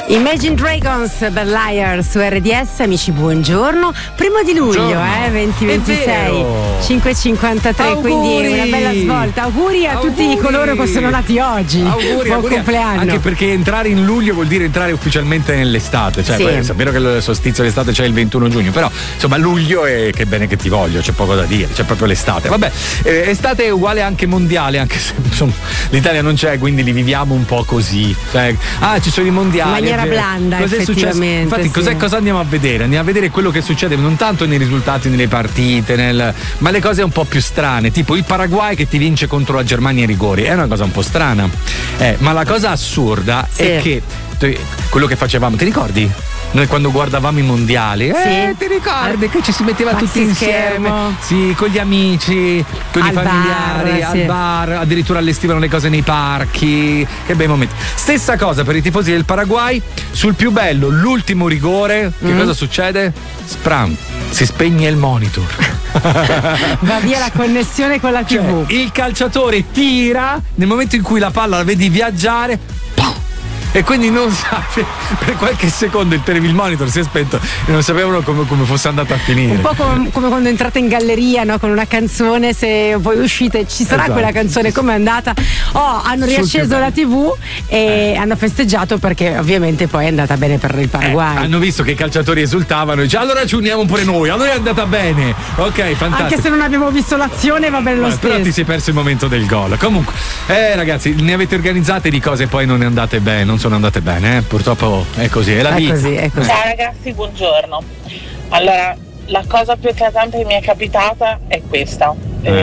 Imagine Dragons, The Liar su RDS. Amici, buongiorno. 1 luglio, 2026, 5:53, quindi una bella svolta. Auguri a tutti coloro che sono nati oggi. Buon compleanno. Anche perché entrare in luglio vuol dire entrare ufficialmente nell'estate. Cioè, poi, è vero che il solstizio dell'estate c'è il 21 giugno, però insomma luglio è che bene che ti voglio, c'è poco da dire, c'è proprio l'estate. Vabbè, estate è uguale anche mondiale, anche se insomma l'Italia non c'è, quindi li viviamo un po' così. Cioè, ci sono i mondiali. In maniera blanda, effettivamente. Infatti, cosa andiamo a vedere? Andiamo a vedere quello che succede non tanto nei risultati nelle partite, ma le cose un po' più strane, tipo il Paraguay che ti vince contro la Germania ai rigori. È una cosa un po' strana. Ma la cosa assurda è che quello che facevamo, ti ricordi? Noi quando guardavamo i mondiali, ti ricordi che ci si metteva tutti insieme, con gli amici, con i familiari, al bar, addirittura allestivano le cose nei parchi. Che bei momenti. Stessa cosa per i tifosi del Paraguay. Sul più bello, l'ultimo rigore, che cosa succede? Spram, si spegne il monitor. Va via la connessione con la TV. Il calciatore tira, nel momento in cui la palla la vedi viaggiare, e quindi non sape, per qualche secondo il monitor si è spento e non sapevano come fosse andata a finire. Un po' come quando entrate in galleria, no? Con una canzone, se poi uscite ci sarà quella canzone, com'è andata? Hanno riacceso la TV e hanno festeggiato perché ovviamente poi è andata bene per il Paraguay. Hanno visto che i calciatori esultavano e dice allora ci uniamo pure noi, allora è andata bene. Ok, fantastico. Anche se non abbiamo visto l'azione va bene lo stesso. Però ti sei perso il momento del gol. Comunque, ragazzi, ne avete organizzate di cose e poi non ne andate bene, non sono andate bene, purtroppo è così, è la vita. È così. Ciao ragazzi, buongiorno. Allora, la cosa più eclatante che mi è capitata è questa.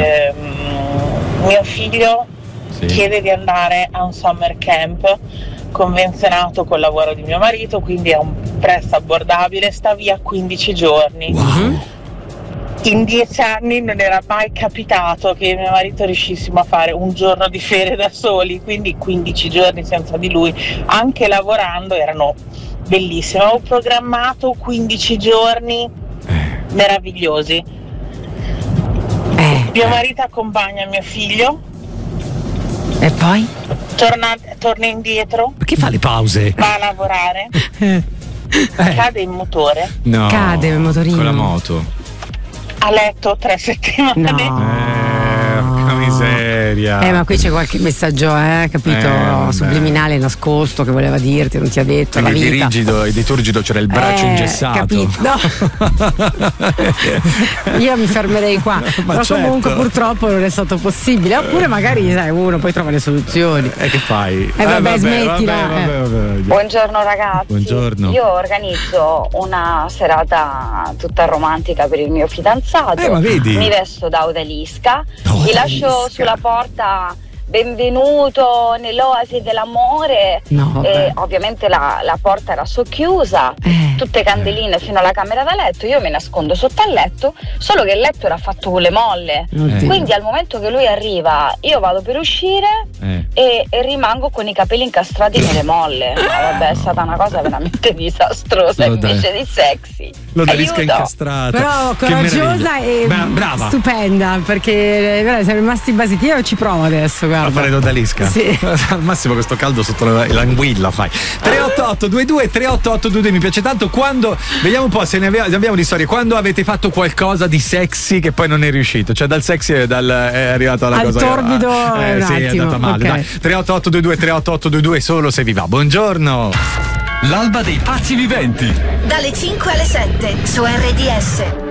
Mio figlio chiede di andare a un summer camp convenzionato col lavoro di mio marito, quindi è un prezzo abbordabile, sta via 15 giorni. Wow. In 10 anni non era mai capitato che mio marito riuscissimo a fare un giorno di ferie da soli, quindi 15 giorni senza di lui, anche lavorando, erano bellissimi. Ho programmato 15 giorni meravigliosi. Mio marito accompagna mio figlio. E poi? Torna indietro. Perché fa le pause? Va a lavorare. Cade il motore. No. Cade il motorino. Con la moto. A letto 3 settimane. Porca miseria. Ma qui c'è qualche messaggio, capito? Subliminale nascosto che voleva dirti, non ti ha detto. Perché la vita. di turgido c'era il braccio ingessato. Capito? No. Io mi fermerei qua. Ma comunque purtroppo non è stato possibile. Oppure magari uno poi trova le soluzioni. E che fai? Vabbè, smettila. Vabbè. Buongiorno ragazzi. Buongiorno. Io organizzo una serata tutta romantica per il mio fidanzato. Ma vedi? Mi vesto da odalisca, gli lascio sulla porta benvenuto nell'oasi dell'amore. Ovviamente la porta era socchiusa, tutte candeline fino alla camera da letto, io mi nascondo sotto al letto, solo che il letto era fatto con le molle, quindi al momento che lui arriva io vado per uscire e rimango con i capelli incastrati nelle molle. Vabbè, è stata una cosa veramente disastrosa invece di sexy. L'odalisca incastrata. Però coraggiosa e brava. Stupenda, perché siamo rimasti basiti. Io ci provo adesso, guarda. A fare l'odalisca? Sì. Al massimo questo caldo sotto l'anguilla fai. 388-22 mi piace tanto. Quando vediamo un po' se ne abbiamo di storie. Quando avete fatto qualcosa di sexy che poi non è riuscito, cioè dal sexy è arrivato alla cosa torbido è andata male. Okay. 388-22 solo se vi va. Buongiorno. L'alba dei pazzi viventi. Dalle 5 alle 7 su RDS.